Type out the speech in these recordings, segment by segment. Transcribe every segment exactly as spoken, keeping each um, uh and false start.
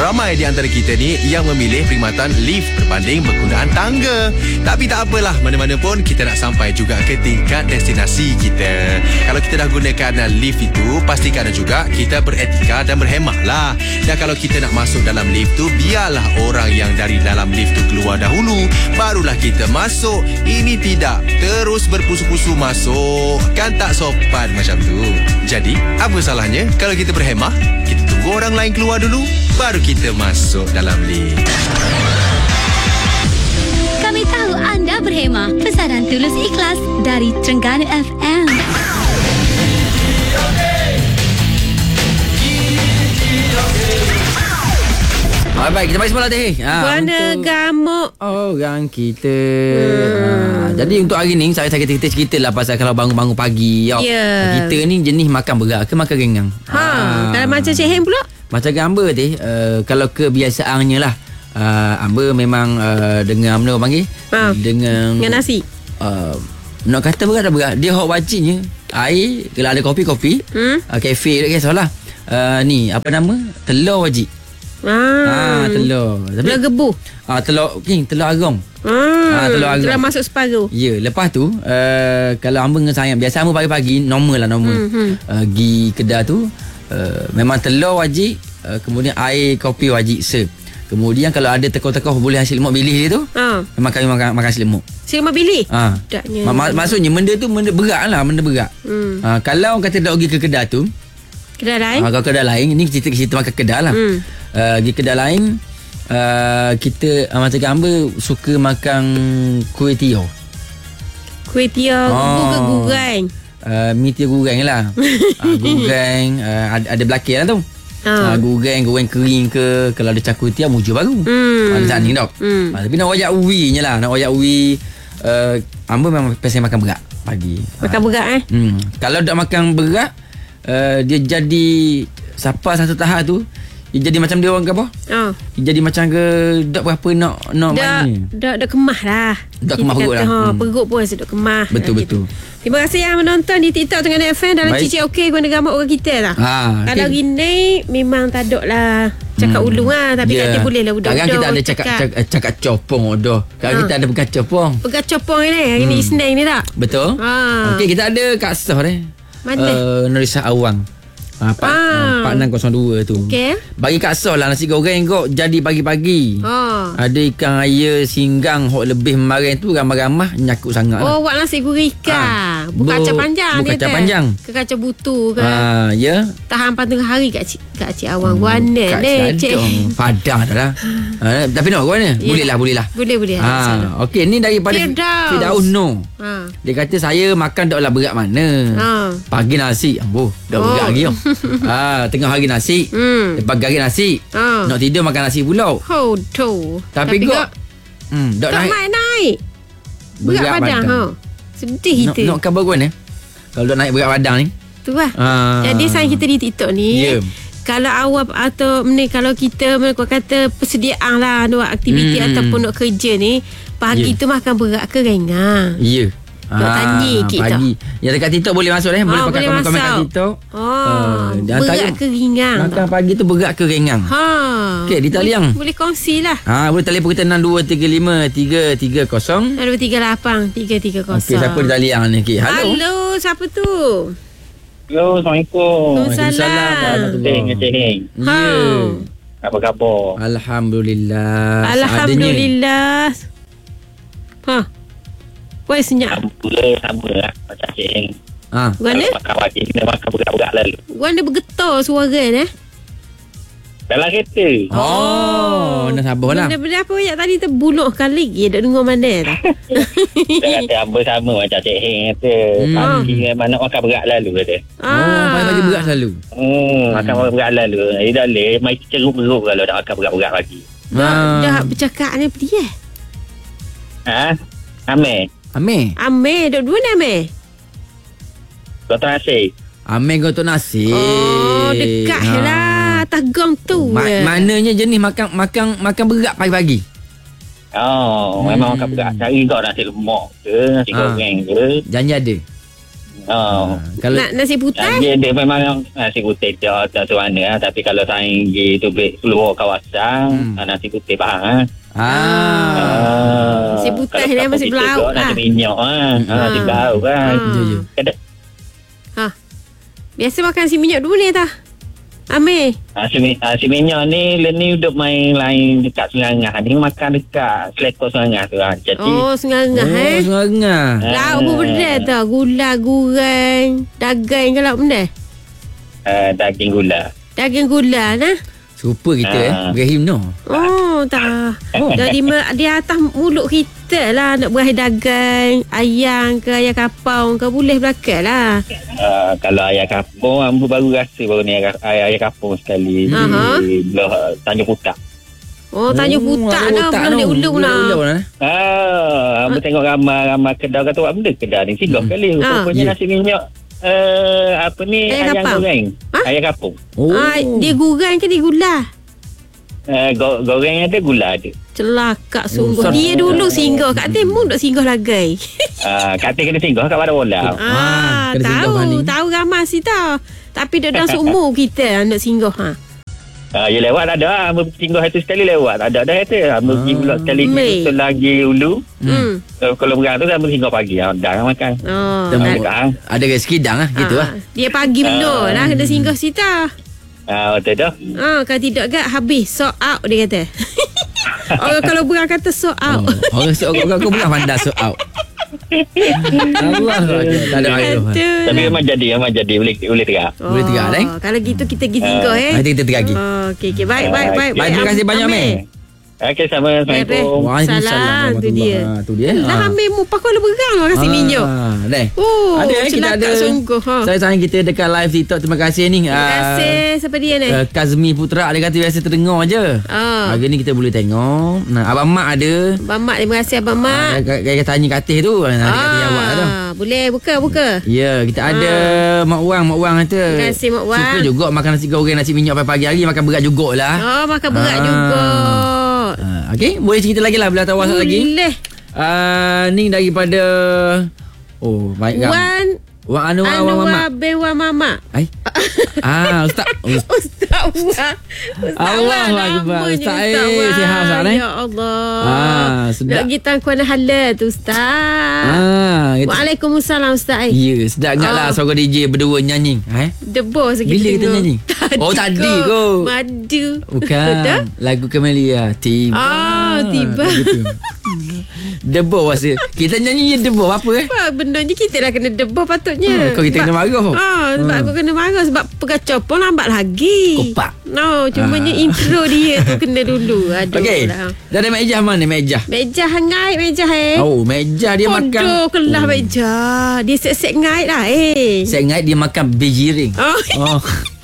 Ramai di antara kita ni yang memilih perkhidmatan lift berbanding penggunaan tangga. Tapi tak apalah, mana-mana pun kita nak sampai juga ke tingkat destinasi kita. Kalau kita dah gunakan lift itu, pastikan juga kita beretika dan berhemah lah. Dan kalau kita nak masuk dalam lift tu, biarlah orang yang dari dalam lift tu keluar dahulu, barulah kita masuk. Ini tidak terus berpusu-pusu masuk, kan tak sopan macam tu. Jadi, apa salahnya kalau kita berhemah, kita tunggu orang lain keluar dulu, baru kita masuk dalam lift. Kami tahu anda berhemah. Pesanan tulus ikhlas dari Terengganu F M. Ah, baik, kita bagi semula teh. Ha, Buana gamuk orang kita. Hmm. Ha, jadi untuk hari ni saya saya kita cerita lah pasal kalau bangun-bangun pagi. Yeah. Kita ni jenis makan berat ke makan ringan? Ha, ha. Kalau macam Cik Hem pula? Macam Amba teh, uh, kalau kebiasaannya lah. Uh, Amba memang uh, dengan mana orang panggil? Ha. Dengan dengan nasi. Uh, nak kata berat tak berat. Dia hok wajibnya air, kalau ada kopi-kopi, hmm? uh, kafe tak kisahlah. Uh, ni apa nama? Telur wajib. Ah, ha, telur. Tapi, telur gebu. Ah, telur king, telur agong. Ah, ha, telur agong. Telur masuk separuh. Ya, lepas tu uh, kalau hamba dengan sayang, biasa hamba pagi-pagi normal lah normal. Hmm, hmm. Uh, gi kedai tu uh, memang telur wajib, uh, kemudian air kopi wajib serve. Kemudian kalau ada tekor-tekor boleh hasil lemak bilih dia tu, ha. memang kami makan makan hasil lemak. Hasil lemak bilih? Ha. Mak- maksudnya benda tu benda berat lah, benda berat. Hmm. Uh, kalau orang kata tak pergi ke kedai tu, kedai lain? Uh, kalau kedai lain, ini cerita cerita makan kedai lah. Hmm. Uh, pergi kedai lain, uh, kita uh, macam Amba suka makan kuih tiaw. Kuih tiaw oh. ke gureng? Uh, mi tiaw gureng lah. uh, gureng uh, ada, ada belakang lah tu. Uh. Uh, gureng, gureng kering ke. Kalau ada cakui tiaw, mujur baru. Hmm. Macam ni tau. Hmm. Uh, tapi nak wayak uwi je lah. Nak wayak uwi. Uh, Amba memang pasal makan berat pagi. Makan uh. berat eh? Hmm. Kalau tak makan berat, uh, dia jadi sampai satu tahap tu, dia jadi macam dia orang ke apa? Oh. Dia jadi macam ke tak berapa nak nak main ni. Dak dak kemah lah. Dak kemah perut lah. Ha, hmm. Perut pun rasa dak kemah. Betul betul. Gitu. Terima kasih yang menonton di TikTok Terengganu F M dalam Cici Okey guna gambar orang kita lah. Ha, kalau okay. Gini memang tak ada lah cakap hmm. ulung lah, tapi yeah. Kata boleh lah udah-udah. Kadang kita ada cakap cakap, cakap copong dah. Kadang ha. Kita ada pegang copong. Pegang copong ni hari hmm. ni Isnin ni tak? Betul. Ha. Okey, kita ada Kak Sah ni. Mana? Uh, Norisa Awang. Ha, Pak ah. Pak enam kosong dua tu. Okay. Bagi Kak Sol lah nasi goreng kok jadi pagi-pagi. Oh. Ada ikan air singgang hok lebih kemarin tu ramah-ramah nyakut sangat. Oh, buat nasi goreng ikan. Ha. Bukan kacang panjang Bukan kacang panjang. Ke kacang butu ke. Ha, ya. Tahan empat tengah hari Kak Cik Kak Cik Awang. Guana deh, Cik. Padang dah lah. Ha, tapi nak guana? Yeah. Boleh lah, boleh lah. Boleh, boleh. Ha, okey, ni daripada Firdaus No. Ha. Dia kata saya makan taklah berat mana. Ha. Pagi nasi, ambo, dah oh. berat lagi. Ah, tengah hari nasi, hmm. lepas hari nasi, ah. nak tidur makan nasi pula. Oh, tu. Tapi, Tapi kok, hmm, tak naik. naik naik. Berat, berat badan, ha. Sedih kita. Nak, nak khabar kan eh? Kalau dah naik berat badan ni. Tu lah. Ah. Jadi saya kita di TikTok ni. Yeah. Kalau awak atau ni kalau kita mereka kata persediaan lah nak aktiviti hmm. ataupun nak kerja ni, pagi yeah. tu makan berat ke ringan? Ya. Yeah. Nak tanya kita. Pagi. Yang dekat TikTok boleh masuk eh. Boleh oh, pakai komen-komen kat TikTok. Oh, uh, berat ke ringan? Makan pagi tu berat ke ringan? Ha. Okey, di talian. Boleh, boleh kongsi lah. Ha, boleh telefon kita enam dua tiga lima tiga tiga kosong. enam dua tiga lapan tiga tiga kosong. Okey, siapa di talian ni? Okay. Halo. Halo, siapa tu? Halo, Assalamualaikum. Waalaikumsalam. Waalaikumsalam. Ha. Apa khabar? Alhamdulillah. Alhamdulillah. Ha. Wah, senyap. Sama, sama lah. Macam Cik Heng. Ha. Guana? Makan pagi, kena makan berat-berat lalu. Guana bergetar suara ni. Dalam kereta. Oh, nak sabar lah. Benda-benda apa yang tadi terbuluh kali lagi. Tak dengar mana tak? Dia kata hamba sama macam Cik Heng kata. Hmm. Pagi memang nak makan berat lalu kata. Ah. Oh, pagi-pagi berat selalu. Hmm, makan hmm. berat lalu. Dia dah boleh. Mai ceruk-ceruk kalau nak makan berat-berat pagi. Dah, dah bercakap ni apa dia? Ha? Amir. Amir. Amir, dua-dua ni Amir. Gotok nasi. Amir gotok nasi. Oh, dekat ha. lah. Atas gang tu. Ma- maknanya jenis makan makan makan berat pagi-pagi. Oh, hmm. memang makan berat. Cari kau nasi lemak ke, nasi ha. goreng ke. Janji ada. Oh. Kalau Nak nasi putih? Dia, dia memang nasi putih dia tak tahu mana lah. Tapi kalau saya pergi tu keluar kawasan, hmm. nasi putih faham. ah. Ah. Nasi putih Kalau ni kampung masih kita belauk tu, lah. Nasi minyak lah. Hmm. Ah, nasi belauk kan. Ya, ya. Kadang- Ha. Biasa makan nasi minyak dulu ni tak? Amir. Ah, si, ah, si minyak ni le ni duduk main lain dekat Sungai ni makan dekat selekor Sungai tu lah. Jadi Oh, sengah-ngah Oh, eh. sengah. Lauk pun benda tau. Gula, goreng, daging ke lauk benda? uh, daging gula. Daging gula nah. Serupa kita eh. Ah. Ibrahim no. Oh, tak. Jadi me- di atas mulut kita lah nak berakhir daging, ayam ke ayam kapau ke boleh belakang lah. Uh, kalau ayam kampung, ambu baru rasa baru ni ayam, ayam kampung sekali Aha. di belah Tanjung Putak. Oh, tanya putak dah. Belum dia ulung lah. Ah, ambu tengok ramai-ramai kedai kata buat benda kedai ni singgah kali. Ah. Rupanya Ya. nasi minyak uh, apa ni Ayam ayam kapau. goreng. Ha? Ayam kampung. Oh. Ah, dia goreng ke dia gula? Uh, go- goreng ada, gula ada. Celakak sungguh. Oh, Dia dulu singgah kat Timur duk singgah lagi. Uh, kat atas kena singgah kat pada bola. Ah, kena singgah tahu, balik. tahu ramai sih tahu. Tapi dia dalam seumur kita nak singgah ha. Ah, ya lewat ada ah, ambil singgah itu sekali lewat. Ada ada itu. Ambil pergi pula sekali Mei. betul lagi ulu. Hmm. Uh, kalau berang tu ambil singgah pagi. Ah, dah makan. Oh. Temu- Ah, Ada rezeki dang lah gitu Ah, lah. Dia pagi benar lah kena singgah situ. ah, betul dah. Ah, kalau tidak gak habis sort out dia kata. Orang kalau berang kata sort out. Oh, orang sok orang kau bukan pandai sok out. Allah tak ada air. Aduh. Tapi memang jadi, memang jadi boleh boleh tegak. Boleh tegak, eh? Kalau gitu kita pergi singgah eh. Nanti kita tergagi. Oh, okey okey baik baik Ah, baik okey. baik. Terima kasih banyak, Amir. Mei. Okey, sama. Assalamualaikum. Waalaikumsalam, tu dia. Tu dia. Dah ambil mu pakai lu berang lah kasi minyak. Dah. Oh, ada eh, kita celaka ada. sungguh, ha. Saya sayang kita dekat live TikTok. Terima kasih ni. Terima kasih. Siapa dia ni? Uh, Kazmi Putra dia kata biasa terdengar je. Ah. Hari ni kita boleh tengok. Nah, Abang Mak ada. Abang Mak, terima kasih Abang Mak. Ah, Gaya tanya katil tu. Nah, dia kata jawab tu. Boleh buka buka. Ya, kita ada Mak Wang, Mak Wang kata. Terima kasih, Mak Wang. Suka juga makan nasi goreng, nasi minyak pagi-pagi hari, makan berat jugalah. Oh, makan berat Ah. juga. Uh, Okey, boleh cerita lagi lah bila tahu WhatsApp lagi. Boleh. Uh, ni daripada Oh, baik kan. Wan Wan Anwar Wan Mama. Anwar bin Wan Mama. Ai. Ah, ustaz. Ustaz. Ustaz Wan. Ustaz Allah Wan Akbar. namanya, Ustaz, eh, Ustaz Wan. sihat, Ustaz, eh? Ya Allah. Ah, sedap. Nak kita kuana halal tu Ustaz. Ah, itu. Waalaikumsalam Ustaz. Ya, sedap ingatlah Ah. suara D J berdua nyanyi. Eh? Debos kita Bila kita tengok. nyanyi? Oh, tadi kot. Madu. Bukan. Betul? Lagu Camellia. Tiba. Ah, tiba. Gitu. Debor rasa. Kita nyanyi je debor apa eh? Apa benda ni kita dah kena debos patutnya. Hmm, kau kita kena marah. Ah, sebab Hmm. aku kena marah sebab pegacau pun lambat lagi. Kopak. No, cumanya Ah. intro dia tu kena dulu. Aduh Okey. lah. Dah ada meja mana meja? Meja hangai meja eh. Oh, meja dia makan. Aduh, kelah Oh. meja. Dia set-set ngai dah eh. Saya ingat dia makan bejiring. Oh. Oh.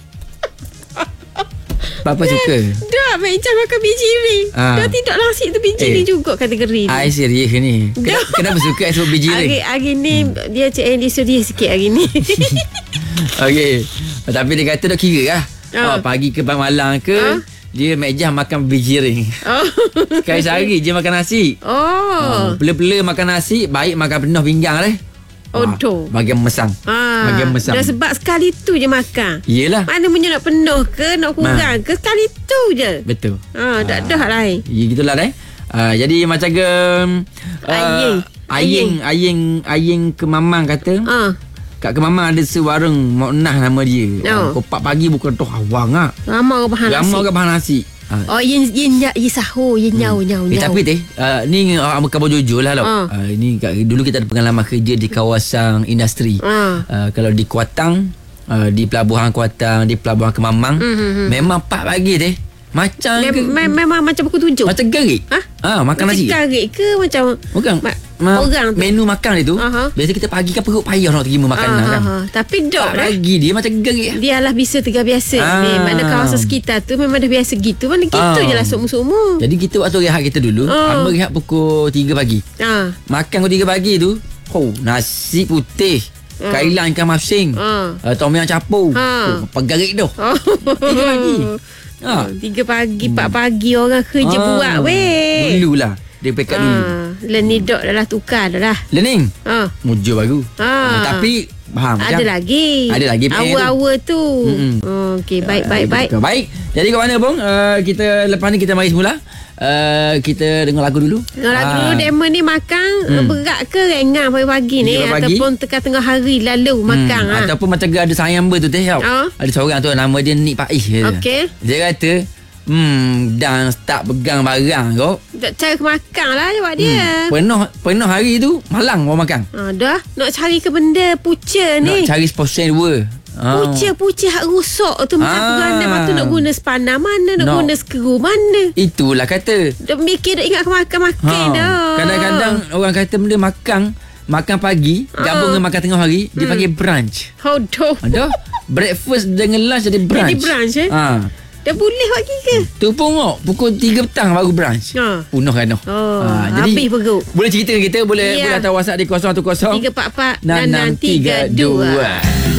Papa suka. Dah meja makan biji ring. Ah. Dah tidak nasi tu biji Eh. ring juga kategori ni. I serius ni. Kenapa, kenapa suka I sebut bejiring? Hari, hari ni hmm. dia cik Andy serius sikit hari ni. Okey. Tapi dia kata dah kira lah. Ah. Oh, pagi ke malam ke Ah. dia meja makan bejiring. oh. Sekali sehari je makan nasi. Oh. Oh. Pela-pela makan nasi, baik makan penuh pinggang deh. Oh, doh. Bagian mesam. Ah, Bagian mesam. dah sebab sekali tu je makan. Yelah. Mana punya nak penuh ke nak kurang ke sekali tu je. Betul. Ah, dah dah lain. Ya gitulah deh. Uh, jadi macam ke uh, Aying. Aying Aying Aying ke Mamang kata Ah, kat ke Mamang ada sewarung Moknah nama dia. Oh. Uh, kopak pagi bukan tu awang ah. lama ke bahan nasi. Lama ke bahan nasi. Uh, Oh, yin yin ya yi sahur, yin nyau nyau Eh, nyau. tapi teh uh, ni uh, khabar jujur lah Ah. uh, Ni kat, dulu kita ada pengalaman kerja di kawasan industri. Ah. uh, Kalau di Kuatang, uh, di Pelabuhan Kuatang, di Pelabuhan Kemamang, Mm-hmm. memang empat pagi teh macam Mem- ke, mem- memang macam pukul tujuh. macam garik. Ha? Ah, makan Macam nasi. garik ke macam Bukan. Ma- Ma- orang tu. menu makan dia tu. Aha. Biasa kita pagi kan perut payah nak terima makanan Ah, kan. ah, ah. Tapi dok Tak dah. lagi dia macam garik. Dia lah bisa tiga biasa Ah. ni. Mana kawasan sekitar tu memang dah biasa gitu. Mana gitu Ah. je lah semua-semua. Jadi kita waktu rehat kita dulu, Ah. hamba rehat pukul tiga pagi. Ah. Makan pukul tiga pagi tu, oh, nasi putih, Ah. kailan ikan masing, Ah. uh, tom yum capur. Ah. Oh, pegarik tu. Oh. Tiga pagi. Ha. Tiga pagi, empat pagi orang kerja buat weh. Dulu lah. Dia pekat dulu. Ah. Lah ni dok dah lah tukar dah lah. Learning. Ah. Muja baru. Ah. Tapi Faham Ada macam? lagi. Ada lagi plan tu. Hour tu. Mm-mm. Oh, okey, baik baik Ah, baik. betul. Baik. Jadi kat mana bang? Uh, kita lepas ni kita mari semula. Uh, kita dengar lagu dulu. Dengar lagu Ah. dulu Demo ni makan hmm. berat ke ringan pagi-pagi ni Pagi-pagi. ataupun tengah-tengah hari lalu makan Hmm, ha. Ataupun macam ada sayang ber tu teh tau. Ah. Ada seorang tu nama dia Nik Paish. Okey. Dia kata Hmm dah start pegang barang kau. Tak cara makan lah jawab dia. Hmm, penuh penuh hari tu malang orang makan. Ha, dah nak cari ke benda puca ni. Nak cari portion dua. Ah. Puca-puca hak rusuk tu macam Ah. ganda. Lepas tu nak guna sepanah mana, nak No. guna skru mana. Itulah kata. Dia mikir dia ingat makan-makan Ha. dah. Kadang-kadang orang kata benda makan makan pagi gabung Ah. dengan makan tengah hari dia Hmm. panggil brunch. Hodoh. Ada breakfast dengan lunch jadi brunch. Jadi brunch, eh? Ha. Dah boleh bagi ke? Tu pun kok pukul tiga petang baru brunch. Ha. Punuh kan tu. Oh, habis perut. Boleh cerita dengan kita, boleh Ya. boleh hantar WhatsApp di kosong satu kosong tiga empat empat enam enam tiga dua.